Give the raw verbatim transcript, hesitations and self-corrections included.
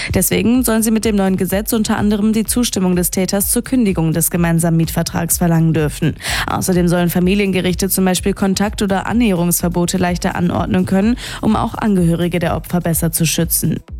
Deswegen sollen sie mit dem neuen Gesetz unter anderem die Zustimmung des Täters zur Kündigung des gemeinsamen Mietvertrags verlangen dürfen. Außerdem sollen Familiengerichte zum Beispiel Kontakt- oder Annäherungsverbote leichter anordnen können, um auch Angehörige der Opfer besser zu schützen.